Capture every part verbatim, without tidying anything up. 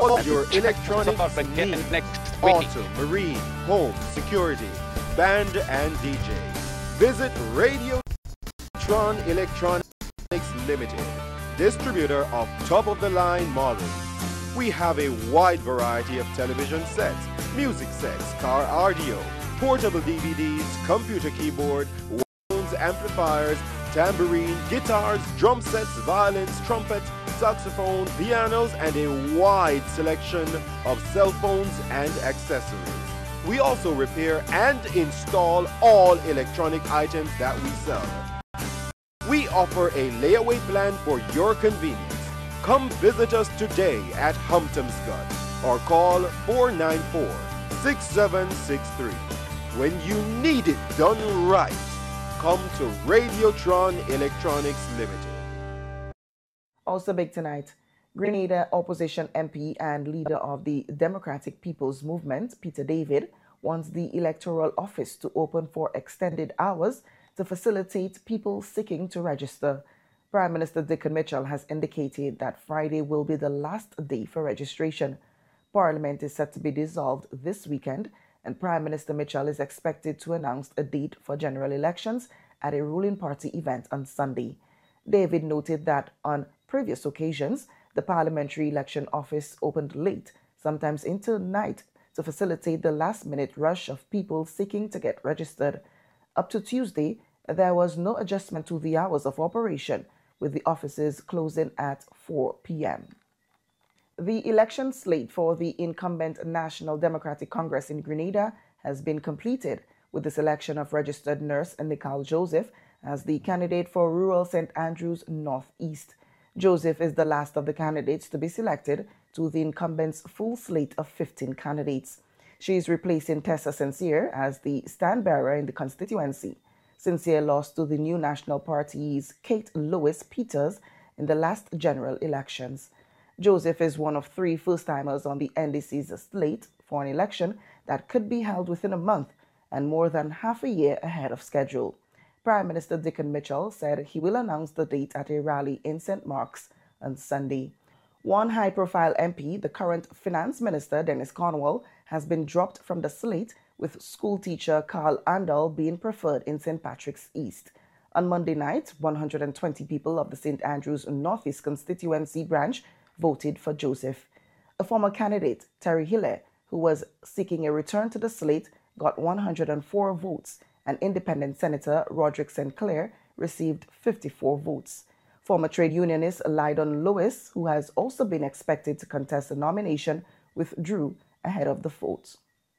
all your electronics needs, auto, marine, home, security, band and D J. Visit Radiotron Electronics Limited, distributor of top-of-the-line models. We have a wide variety of television sets, music sets, car audio, portable D V Ds, computer keyboard, phones, amplifiers, tambourine, guitars, drum sets, violins, trumpets, saxophone, pianos, and a wide selection of cell phones and accessories. We also repair and install all electronic items that we sell. We offer a layaway plan for your convenience. Come visit us today at Humptomscott or call four nine four, six seven six three. When you need it done right, come to Radiotron Electronics Limited. Also big tonight, Grenada opposition M P and leader of the Democratic People's Movement, Peter David, wants the electoral office to open for extended hours to facilitate people seeking to register. Prime Minister Dickon Mitchell has indicated that Friday will be the last day for registration. Parliament is set to be dissolved this weekend, and Prime Minister Mitchell is expected to announce a date for general elections at a ruling party event on Sunday. David noted that on previous occasions, the Parliamentary Election Office opened late, sometimes into night, to facilitate the last-minute rush of people seeking to get registered. Up to Tuesday, there was no adjustment to the hours of operation, with the offices closing at four p m The election slate for the incumbent National Democratic Congress in Grenada has been completed, with the selection of registered nurse Nicole Joseph as the candidate for rural Saint Andrews Northeast. Joseph is the last of the candidates to be selected to the incumbent's full slate of fifteen candidates. She is replacing Tessa Sincere as the stand-bearer in the constituency. Sincere lost to the New National Party's Kate Lewis Peters in the last general elections. Joseph is one of three first-timers on the N D C's slate for an election that could be held within a month and more than half a year ahead of schedule. Prime Minister Dickon Mitchell said he will announce the date at a rally in Saint Mark's on Sunday. One high-profile M P, the current Finance Minister Dennis Cornwall, has been dropped from the slate, with schoolteacher Carl Andal being preferred in Saint Patrick's East. On Monday night, one hundred twenty people of the Saint Andrews Northeast constituency branch voted for Joseph. A former candidate, Terry Hille, who was seeking a return to the slate, got one hundred four votes, and independent Senator Roderick Saint Clair received fifty-four votes. Former trade unionist Lydon Lewis, who has also been expected to contest the nomination, withdrew ahead of the vote.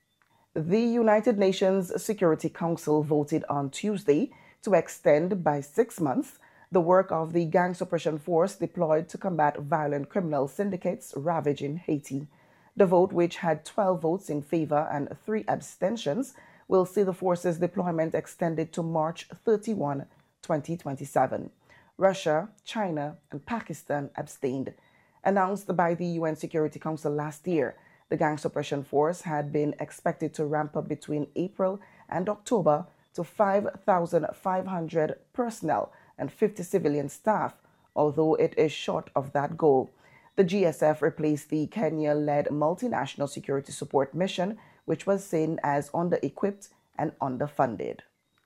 The United Nations Security Council voted on Tuesday to extend by six months the work of the gang suppression force deployed to combat violent criminal syndicates ravaging Haiti. The vote, which had twelve votes in favor and three abstentions, will see the force's deployment extended to March thirty-first, twenty twenty-seven. Russia, China, and Pakistan abstained. Announced by the U N Security Council last year, the gang suppression force had been expected to ramp up between April and October to five thousand five hundred personnel and fifty civilian staff, although it is short of that goal. The G S F replaced the Kenya-led multinational security support mission, which was seen as under-equipped and underfunded.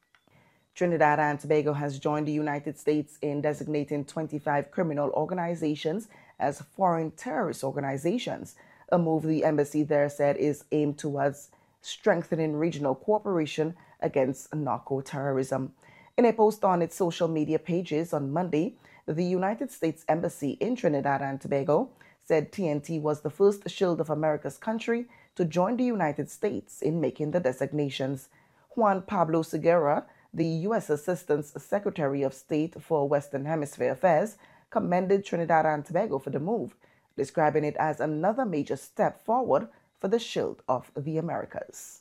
Trinidad and Tobago has joined the United States in designating twenty-five criminal organizations as foreign terrorist organizations, a move the embassy there said is aimed towards strengthening regional cooperation against narco-terrorism. In a post on its social media pages on Monday, the United States Embassy in Trinidad and Tobago said T N T was the first Shield of America's country to join the United States in making the designations. Juan Pablo Segura, the U S Assistant Secretary of State for Western Hemisphere Affairs, commended Trinidad and Tobago for the move, describing it as another major step forward for the Shield of the Americas.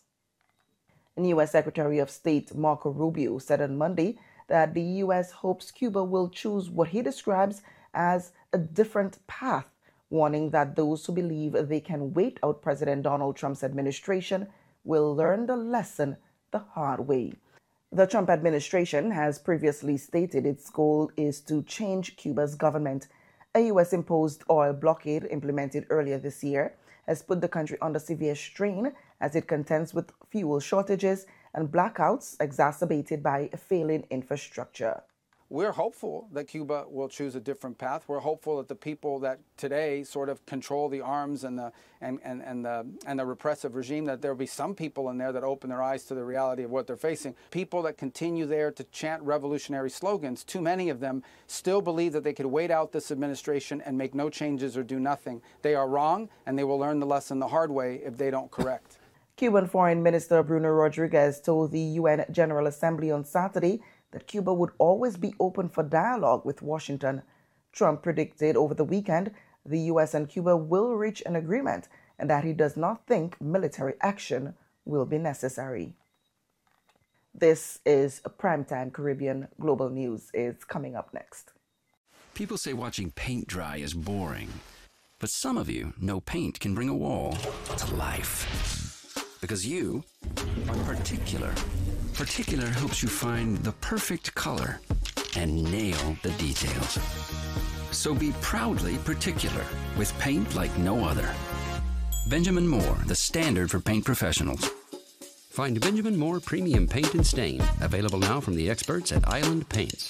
And U S Secretary of State Marco Rubio said on Monday that the U S hopes Cuba will choose what he describes as a different path, warning that those who believe they can wait out President Donald Trump's administration will learn the lesson the hard way. The Trump administration has previously stated its goal is to change Cuba's government. A U S-imposed oil blockade implemented earlier this year has put the country under severe strain as it contends with fuel shortages and blackouts exacerbated by a failing infrastructure. We're hopeful that Cuba will choose a different path. We're hopeful that the people that today sort of control the arms and the and, and, and the and the repressive regime, that there will be some people in there that open their eyes to the reality of what they're facing. People that continue there to chant revolutionary slogans, too many of them still believe that they could wait out this administration and make no changes or do nothing. They are wrong, and they will learn the lesson the hard way if they don't correct. Cuban Foreign Minister Bruno Rodriguez told the U N General Assembly on Saturday that Cuba would always be open for dialogue with Washington. Trump predicted over the weekend the U S and Cuba will reach an agreement and that he does not think military action will be necessary. This is Primetime Caribbean. Global News is coming up next. People say watching paint dry is boring, but some of you know paint can bring a wall to life. Because you are particular. Particular helps you find the perfect color and nail the details. So be proudly particular with paint like no other. Benjamin Moore, the standard for paint professionals. Find Benjamin Moore Premium Paint and Stain, available now from the experts at Island Paints.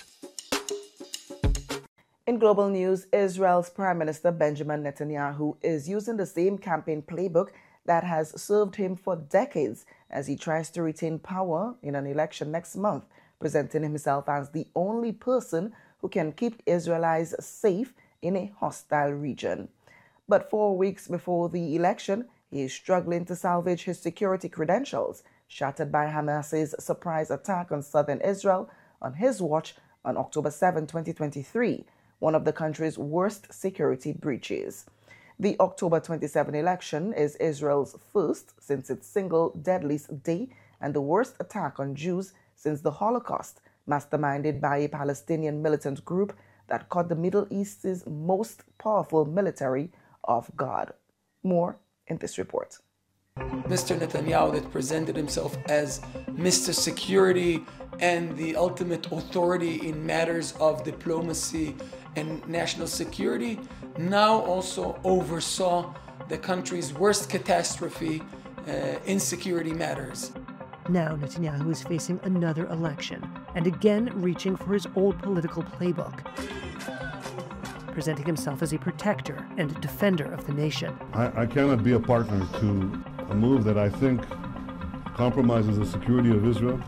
In global news, Israel's Prime Minister Benjamin Netanyahu is using the same campaign playbook that has served him for decades as he tries to retain power in an election next month, presenting himself as the only person who can keep Israelites safe in a hostile region. But four weeks before the election, he is struggling to salvage his security credentials, shattered by Hamas's surprise attack on southern Israel on his watch on October seventh, twenty twenty-three, one of the country's worst security breaches. The October twenty-seventh election is Israel's first since its single deadliest day and the worst attack on Jews since the Holocaust, masterminded by a Palestinian militant group that caught the Middle East's most powerful military off guard. More in this report. Mister Netanyahu, that presented himself as Mister Security and the ultimate authority in matters of diplomacy and national security, now also oversaw the country's worst catastrophe uh, in security matters. Now Netanyahu is facing another election and again reaching for his old political playbook, presenting himself as a protector and defender of the nation. I, I cannot be a partner to a move that I think compromises the security of Israel.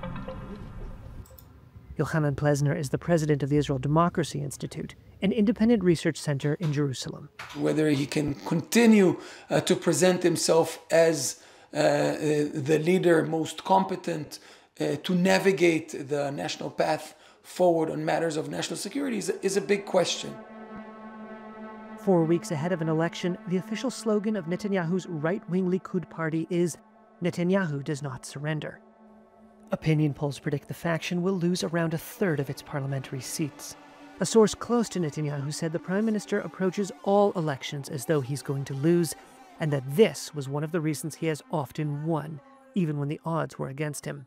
Yochanan Plesner is the president of the Israel Democracy Institute, an independent research center in Jerusalem. Whether he can continue uh, to present himself as uh, the leader most competent uh, to navigate the national path forward on matters of national security is, is a big question. Four weeks ahead of an election, the official slogan of Netanyahu's right-wing Likud party is, "Netanyahu does not surrender." Opinion polls predict the faction will lose around a third of its parliamentary seats. A source close to Netanyahu said the prime minister approaches all elections as though he's going to lose, and that this was one of the reasons he has often won, even when the odds were against him.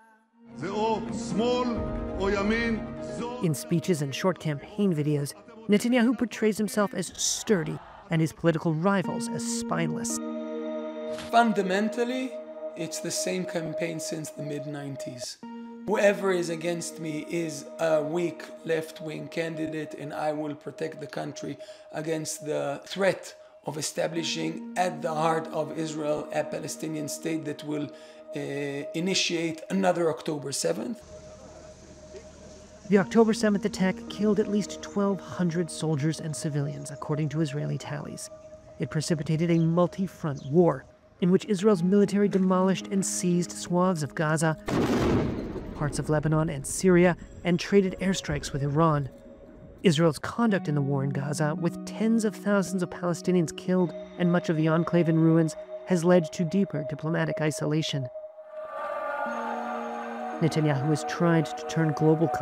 In speeches and short campaign videos, Netanyahu portrays himself as sturdy and his political rivals as spineless. Fundamentally, it's the same campaign since the mid nineties. Whoever is against me is a weak left-wing candidate, and I will protect the country against the threat of establishing at the heart of Israel a Palestinian state that will uh, initiate another October seventh. The October seventh attack killed at least twelve hundred soldiers and civilians, according to Israeli tallies. It precipitated a multi-front war in which Israel's military demolished and seized swaths of Gaza, parts of Lebanon and Syria, and traded airstrikes with Iran. Israel's conduct in the war in Gaza, with tens of thousands of Palestinians killed and much of the enclave in ruins, has led to deeper diplomatic isolation. Netanyahu has tried to turn global